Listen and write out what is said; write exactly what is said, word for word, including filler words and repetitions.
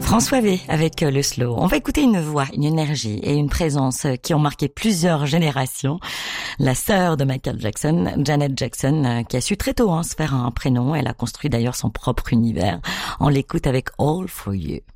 François V avec le slow. On va écouter une voix, une énergie et une présence qui ont marqué plusieurs générations. La sœur de Michael Jackson, Janet Jackson, qui a su très tôt hein, se faire un prénom. Elle a construit d'ailleurs son propre univers. On l'écoute avec All For You.